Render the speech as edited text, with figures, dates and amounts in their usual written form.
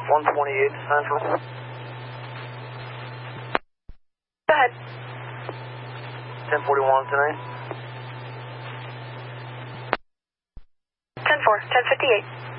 128 Central. Go ahead. 1041 tonight. 10-4, 1058.